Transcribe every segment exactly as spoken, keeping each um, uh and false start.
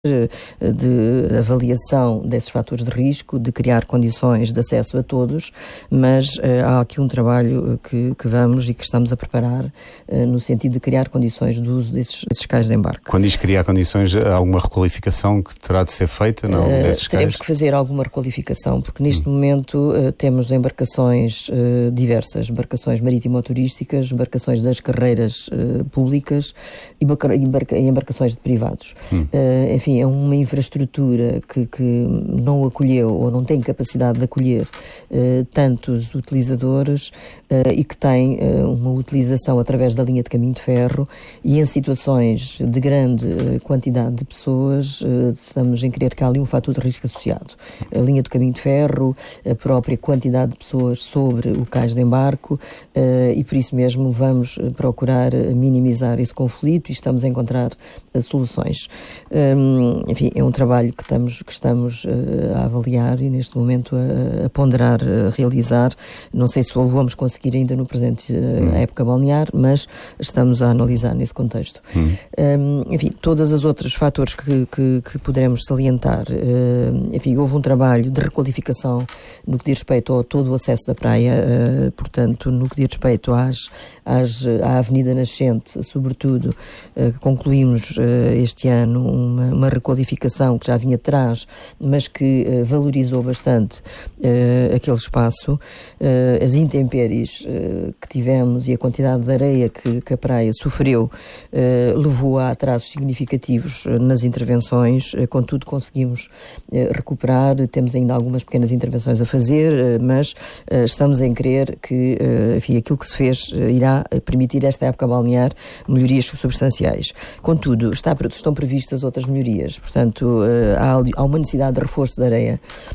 de avaliação desses fatores de risco, de criar condições de acesso a todos, mas uh, há aqui um trabalho que, que vamos e que estamos a preparar uh, no sentido de criar condições de uso desses, desses cais de embarque. Quando diz criar condições, há alguma requalificação que terá de ser feita? Não, uh, desses teremos cais? que fazer alguma requalificação, porque neste hum. momento uh, temos embarcações uh, diversas, embarcações marítimo-turísticas, embarcações das carreiras uh, públicas e embarca- embarcações de privados. Hum. Uh, enfim, é uma infraestrutura que, que não acolheu ou não tem capacidade de acolher uh, tantos utilizadores uh, e que tem uh, uma utilização através da linha de caminho de ferro, e em situações de grande uh, quantidade de pessoas uh, estamos em crer que há ali um fator de risco associado. A linha do caminho de ferro, a própria quantidade de pessoas sobre o cais de embarque, uh, e por isso mesmo vamos procurar minimizar esse conflito e estamos a encontrar uh, soluções. Um, Enfim, é um trabalho que estamos, que estamos uh, a avaliar e neste momento a, a ponderar, a realizar. Não sei se o vamos conseguir ainda no presente uh, hum. época balnear, mas estamos a analisar nesse contexto. Hum. Um, enfim, todas as outros fatores que, que, que poderemos salientar. Uh, enfim, houve um trabalho de requalificação no que diz respeito ao todo o acesso da praia, uh, portanto, no que diz respeito às, às, à Avenida Nascente, sobretudo, uh, concluímos uh, este ano uma, uma requalificação que já vinha atrás, mas que uh, valorizou bastante uh, aquele espaço. Uh, as intempéries uh, que tivemos e a quantidade de areia que, que a praia sofreu uh, levou a atrasos significativos uh, nas intervenções. Uh, contudo, conseguimos uh, recuperar. Temos ainda algumas pequenas intervenções a fazer, uh, mas uh, estamos em crer que uh, enfim, aquilo que se fez uh, irá permitir esta época balnear melhorias substanciais. Contudo, está, estão previstas outras melhorias. Portanto, há, há uma necessidade de reforço de areia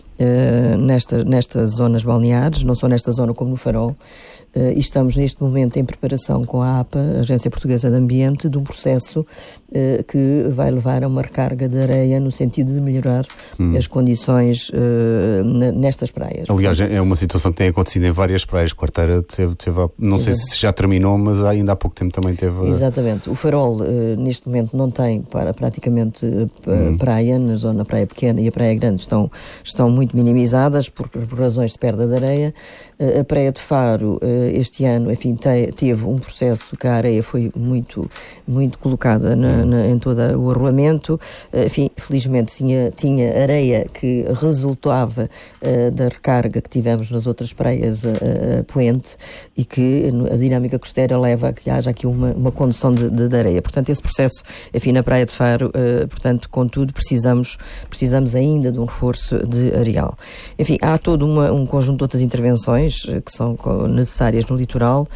uh, nesta, nestas zonas balneares, não só nesta zona como no Farol. Uh, e estamos neste momento em preparação com a APA, a Agência Portuguesa de Ambiente, de um processo uh, que vai levar a uma recarga de areia no sentido de melhorar hum. as condições uh, nestas praias. Aliás, é uma situação que tem acontecido em várias praias. Quarteira teve, teve não sei se já terminou, mas ainda há pouco tempo também teve... Exatamente. O Farol, uh, neste momento, não tem para, praticamente uh, hum. praia, na zona Praia Pequena e a Praia Grande estão, estão muito minimizadas por, por razões de perda de areia. Uh, a Praia de Faro, uh, este ano, enfim, te, teve um processo que a areia foi muito, muito colocada na, na, em todo o arruamento. Uh, enfim, felizmente tinha, tinha areia que resultava uh, da recarga que tivemos nas outras praias uh, uh, poente, e que a dinâmica costeira leva a que haja aqui uma, uma condução de, de, de areia. Portanto, esse processo, enfim, na Praia de Faro, uh, portanto, contudo, precisamos, precisamos ainda de um reforço de areal. Enfim, há todo uma, um conjunto de outras intervenções uh, que são necessárias no litoral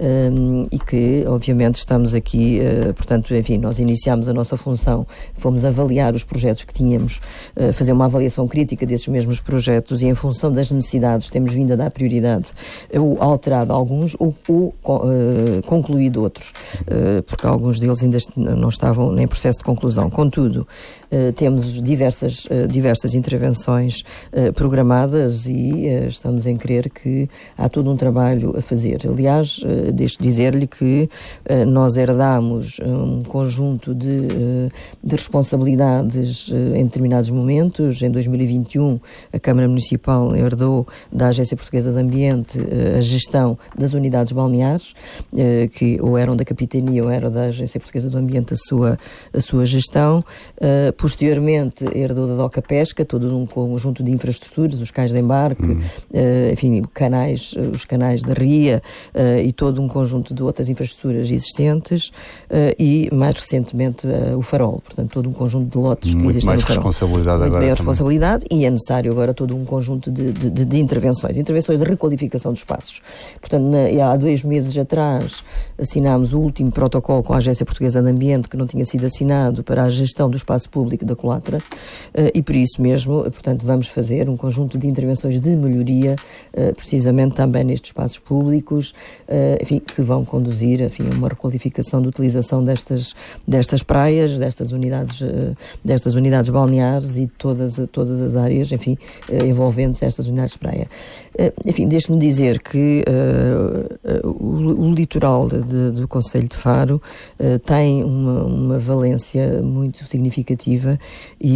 um, e que, obviamente, estamos aqui, uh, portanto, enfim, nós iniciámos a nossa função, fomos avaliar os projetos que tínhamos, uh, fazer uma avaliação crítica desses mesmos projetos, e em função das necessidades temos vindo a dar prioridade, ou alterado alguns, ou, ou uh, concluído outros, uh, porque alguns deles ainda não estavam em processo de conclusão. Contudo, uh, temos diversas, uh, diversas intervenções uh, programadas e uh, estamos em crer que há todo um trabalho a fazer. Aliás, uh, deixo dizer-lhe que uh, nós herdámos um conjunto de, uh, de responsabilidades uh, em determinados momentos. Em dois mil e vinte e um, a Câmara Municipal herdou da Agência Portuguesa de Ambiente uh, a gestão das unidades balneares, uh, que ou eram da Capitania ou eram da Agência Portuguesa do Ambiente a sua, a sua gestão. Uh, posteriormente, herdou da Doca Pesca todo um conjunto de infraestruturas, os cais de embarque, hum. uh, enfim, canais, os canais da Ria uh, e todo um conjunto de outras infraestruturas existentes, uh, e mais recentemente uh, o Farol, portanto todo um conjunto de lotes que Muito existem mais no Farol. Responsabilidade Muito agora maior também. responsabilidade, e é necessário agora todo um conjunto de, de, de, de intervenções, intervenções de requalificação dos espaços. Portanto, na, há dois meses atrás assinámos o último protocolo com a Agência Portuguesa de Ambiente, que não tinha sido assinado, para a gestão do espaço público da Colatra, uh, e por isso mesmo, portanto, vamos fazer fazer um conjunto de intervenções de melhoria, uh, precisamente também nestes espaços públicos, uh, enfim, que vão conduzir, enfim, a uma requalificação de utilização destas, destas praias, destas unidades, uh, destas unidades balneares e todas, todas as áreas, enfim, uh, envolventes estas unidades de praia. Uh, enfim, deixe-me dizer que uh, uh, o, o litoral de, de, do Concelho de Faro uh, tem uma, uma valência muito significativa e